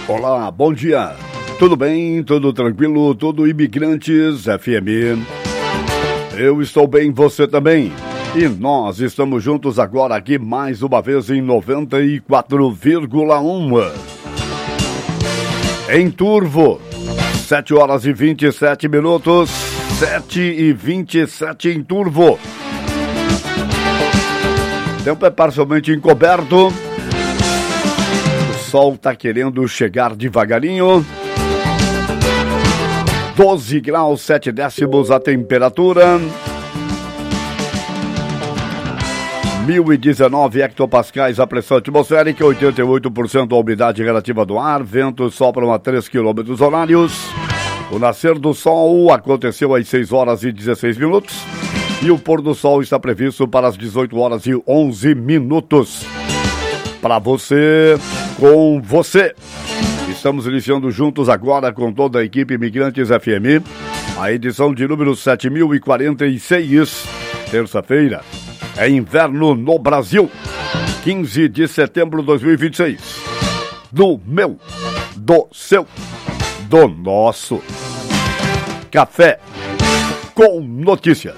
Olá, bom dia. Tudo bem? Tudo tranquilo? Tudo Imigrantes FM. Eu estou bem, você também. E nós estamos juntos agora aqui mais uma vez em 94,1. Em Turvo, 7 horas e 27 minutos, 7h27 em Turvo. O tempo é parcialmente encoberto. O sol está querendo chegar devagarinho. 12 graus, 7 décimos a temperatura. 1019 hectopascais a pressão atmosférica, 88% a umidade relativa do ar, ventos sopram a 3 km horários. O nascer do sol aconteceu às 6 horas e 16 minutos e o pôr do sol está previsto para as 18 horas e 11 minutos. Para você, com você. Estamos iniciando juntos agora com toda a equipe Imigrantes FM, a edição de número 7046, terça-feira. É inverno no Brasil, 15 de setembro de 2026. Do meu, do seu, do nosso Café com Notícias.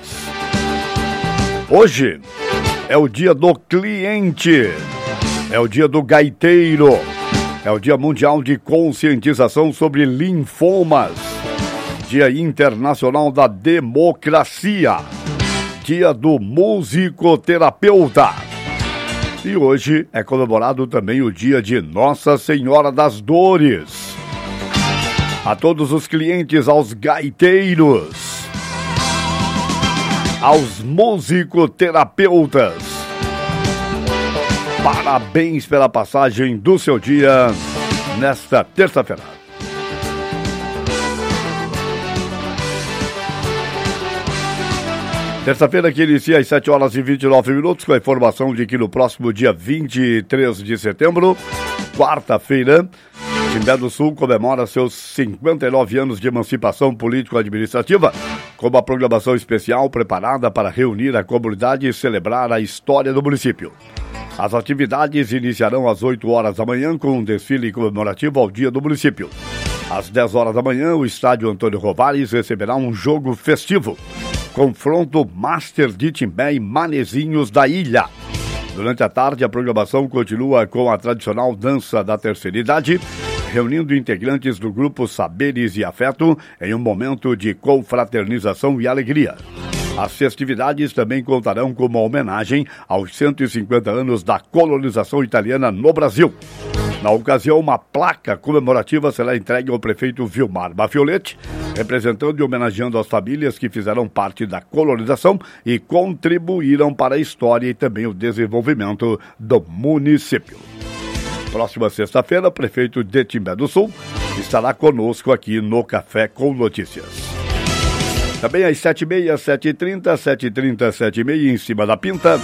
Hoje é o dia do cliente, é o dia do gaiteiro, é o dia mundial de conscientização sobre linfomas, dia internacional da democracia, dia do musicoterapeuta. E hoje é comemorado também o dia de Nossa Senhora das Dores. A todos os clientes, aos gaiteiros, aos musicoterapeutas, parabéns pela passagem do seu dia nesta terça-feira. Terça-feira que inicia às 7 horas e 29 minutos, com a informação de que no próximo dia 23 de setembro, quarta-feira, Timbé do Sul comemora seus 59 anos de emancipação político-administrativa, com uma programação especial preparada para reunir a comunidade e celebrar a história do município. As atividades iniciarão às 8 horas da manhã com um desfile comemorativo ao dia do município. Às 10 horas da manhã, o estádio Antônio Rovares receberá um jogo festivo. Confronto Master de Timbé e Manezinhos da Ilha. Durante a tarde, a programação continua com a tradicional dança da terceira idade, reunindo integrantes do grupo Saberes e Afeto em um momento de confraternização e alegria. As festividades também contarão com uma homenagem aos 150 anos da colonização italiana no Brasil. Na ocasião, uma placa comemorativa será entregue ao prefeito Vilmar Bafioletti, representando e homenageando as famílias que fizeram parte da colonização e contribuíram para a história e também o desenvolvimento do município. Próxima sexta-feira, o prefeito de Timbé do Sul estará conosco aqui no Café com Notícias. Também às 7h30, 7h30, 7h30, 7h30, em cima da pinta.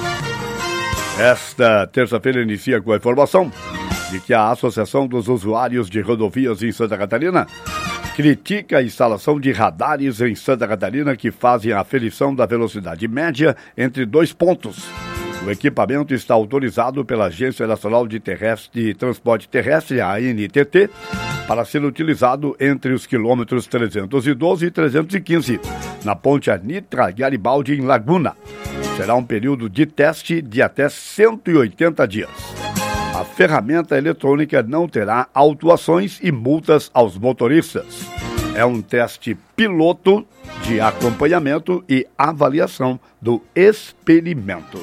Esta terça-feira inicia com a informação de que a Associação dos Usuários de Rodovias em Santa Catarina critica a instalação de radares em Santa Catarina que fazem a aferição da velocidade média entre 2 pontos. O equipamento está autorizado pela Agência Nacional de Transporte Terrestre, a ANTT, para ser utilizado entre os quilômetros 312 e 315, na ponte Anitra Garibaldi, em Laguna. Será um período de teste de até 180 dias. A ferramenta eletrônica não terá autuações e multas aos motoristas. É um teste piloto de acompanhamento e avaliação do experimento.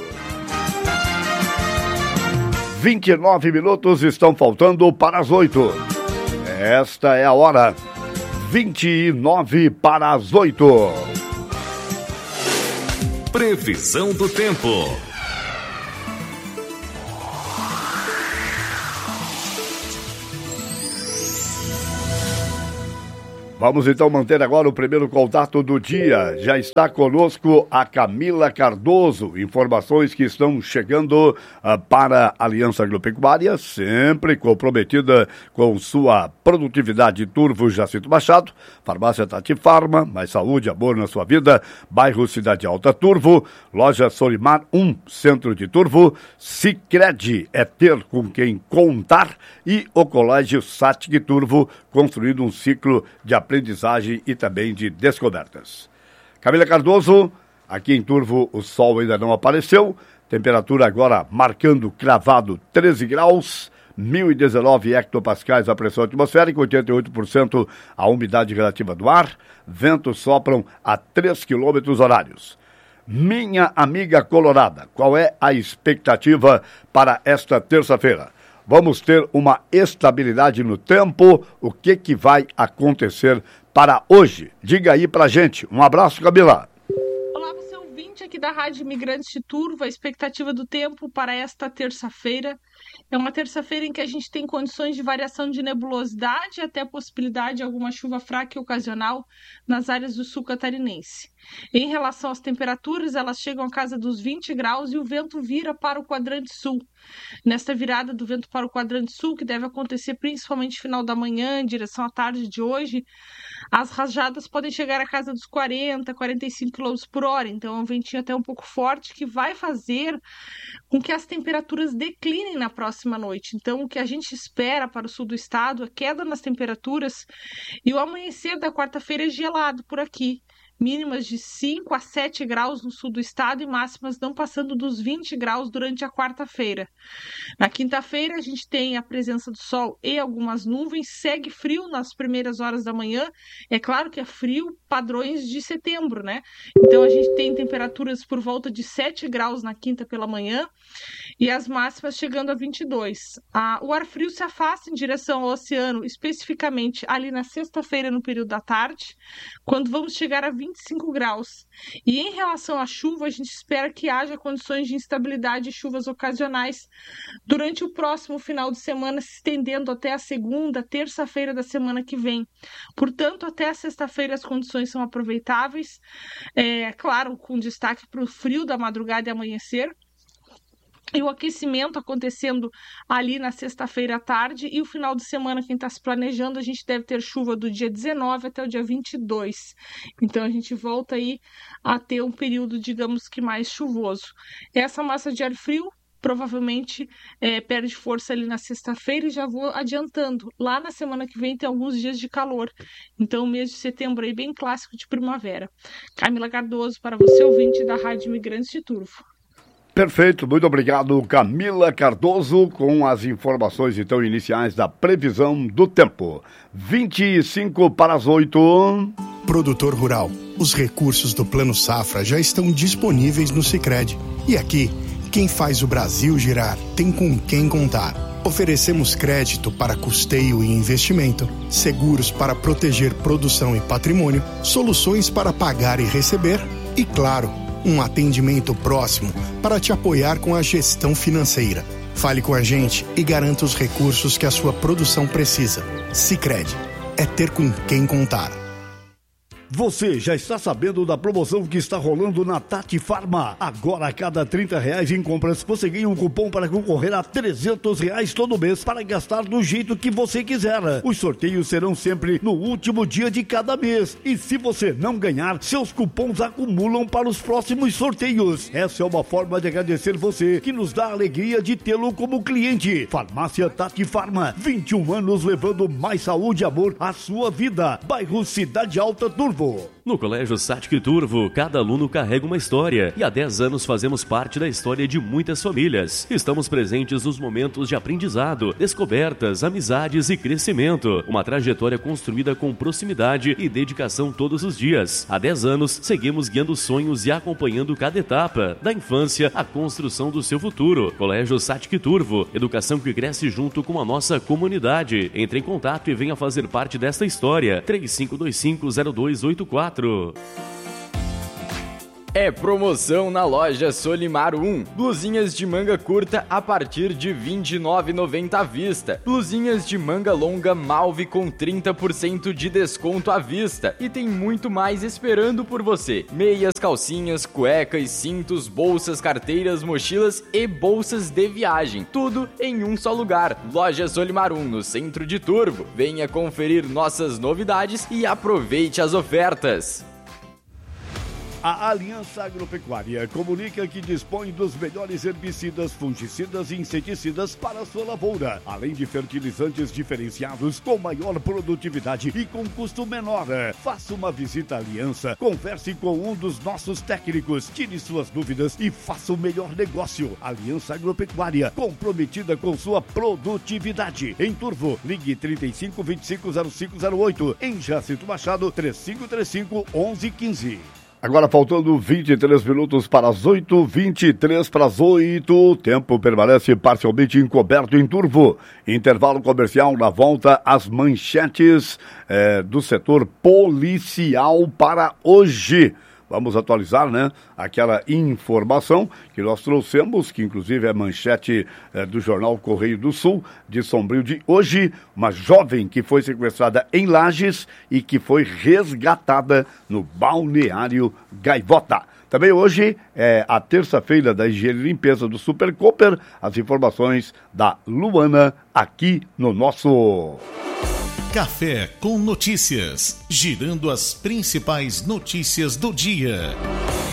29 minutos estão faltando para as 8. Esta é a hora. 29 para as 8. Previsão do tempo. Vamos então manter agora o primeiro contato do dia. Já está conosco a Camila Cardoso. Informações que estão chegando para a Aliança Agropecuária, sempre comprometida com sua produtividade. Turvo Jacinto Machado, Farmácia Tati Farma, mais saúde, amor na sua vida, bairro Cidade Alta Turvo, Loja Solimar 1, Centro de Turvo, Sicredi é ter com quem contar e o Colégio Satic Turvo, construindo um ciclo de aprendizagem e também de descobertas. Camila Cardoso, aqui em Turvo o sol ainda não apareceu, temperatura agora marcando cravado 13 graus, 1019 hectopascais a pressão atmosférica, 88% a umidade relativa do ar, ventos sopram a 3 km horários. Minha amiga colorada, qual é a expectativa para esta terça-feira? Vamos ter uma estabilidade no tempo. O que vai acontecer para hoje? Diga aí pra gente. Um abraço, Camila. Olá, você ouvinte aqui da Rádio Imigrantes de Turvo. A expectativa do tempo para esta terça-feira é uma terça-feira em que a gente tem condições de variação de nebulosidade e até possibilidade de alguma chuva fraca e ocasional nas áreas do sul catarinense. Em relação às temperaturas, elas chegam à casa dos 20 graus e o vento vira para o quadrante sul. Nesta virada do vento para o quadrante sul, que deve acontecer principalmente no final da manhã, em direção à tarde de hoje, as rajadas podem chegar à casa dos 40, 45 km por hora. Então é um ventinho até um pouco forte que vai fazer com que as temperaturas declinem na próxima noite. Então o que a gente espera para o sul do estado é queda nas temperaturas e o amanhecer da quarta-feira é gelado por aqui. Mínimas de 5 a 7 graus no sul do estado e máximas não passando dos 20 graus durante a quarta-feira. Na quinta-feira, a gente tem a presença do sol e algumas nuvens, segue frio nas primeiras horas da manhã. É claro que é frio padrões de setembro, né? Então, a gente tem temperaturas por volta de 7 graus na quinta pela manhã e as máximas chegando a 22. O ar frio se afasta em direção ao oceano, especificamente ali na sexta-feira, no período da tarde, quando vamos chegar a 25 graus. E em relação à chuva, a gente espera que haja condições de instabilidade e chuvas ocasionais durante o próximo final de semana, se estendendo até a segunda, terça-feira da semana que vem. Portanto, até a sexta-feira as condições são aproveitáveis, claro, com destaque para o frio da madrugada e amanhecer, e o aquecimento acontecendo ali na sexta-feira à tarde, e o final de semana, quem está se planejando, a gente deve ter chuva do dia 19 até o dia 22. Então a gente volta aí a ter um período, digamos que mais chuvoso. Essa massa de ar frio provavelmente perde força ali na sexta-feira e já vou adiantando. Lá na semana que vem tem alguns dias de calor. Então o mês de setembro aí bem clássico de primavera. Camila Cardoso, para você ouvinte da Rádio Imigrantes de Turvo. Perfeito, muito obrigado, Camila Cardoso, com as informações então iniciais da previsão do tempo. 25 para as 8. Produtor rural, os recursos do Plano Safra já estão disponíveis no Sicredi. E aqui, quem faz o Brasil girar tem com quem contar. Oferecemos crédito para custeio e investimento, seguros para proteger produção e patrimônio, soluções para pagar e receber e, claro, um atendimento próximo para te apoiar com a gestão financeira. Fale com a gente e garanta os recursos que a sua produção precisa. Sicredi é ter com quem contar. Você já está sabendo da promoção que está rolando na Tati Farma? Agora, a cada R$30 em compras, você ganha um cupom para concorrer a R$300 todo mês para gastar do jeito que você quiser. Os sorteios serão sempre no último dia de cada mês. E se você não ganhar, seus cupons acumulam para os próximos sorteios. Essa é uma forma de agradecer você, que nos dá a alegria de tê-lo como cliente. Farmácia Tati Farma, 21 anos levando mais saúde e amor à sua vida. Bairro Cidade Alta Turvo. No Colégio Satic Turvo, cada aluno carrega uma história e há 10 anos fazemos parte da história de muitas famílias. Estamos presentes nos momentos de aprendizado, descobertas, amizades e crescimento. Uma trajetória construída com proximidade e dedicação todos os dias. Há 10 anos, seguimos guiando sonhos e acompanhando cada etapa, da infância à construção do seu futuro. Colégio Satic Turvo, educação que cresce junto com a nossa comunidade. Entre em contato e venha fazer parte desta história. 3525-0284. É promoção na loja Solimar 1. Blusinhas de manga curta a partir de R$ 29,90 à vista. Blusinhas de manga longa Malve com 30% de desconto à vista. E tem muito mais esperando por você. Meias, calcinhas, cuecas, cintos, bolsas, carteiras, mochilas e bolsas de viagem. Tudo em um só lugar. Loja Solimar 1, no centro de Turvo. Venha conferir nossas novidades e aproveite as ofertas. A Aliança Agropecuária comunica que dispõe dos melhores herbicidas, fungicidas e inseticidas para a sua lavoura, além de fertilizantes diferenciados com maior produtividade e com custo menor. Faça uma visita à Aliança, converse com um dos nossos técnicos, tire suas dúvidas e faça o melhor negócio. Aliança Agropecuária, comprometida com sua produtividade. Em Turvo, ligue 35 25 0508. Em Jacinto Machado, 3535 1115. Agora faltando 23 minutos para as 8, 23 para as 8, o tempo permanece parcialmente encoberto em Turvo. Intervalo comercial, na volta às manchetes do setor policial para hoje. Vamos atualizar, né, aquela informação que nós trouxemos, que inclusive é manchete do jornal Correio do Sul, de Sombrio de hoje, uma jovem que foi sequestrada em Lages e que foi resgatada no Balneário Gaivota. Também hoje é a terça-feira da higiene e limpeza do Super Cooper, as informações da Luana aqui no nosso... Café com Notícias, girando as principais notícias do dia.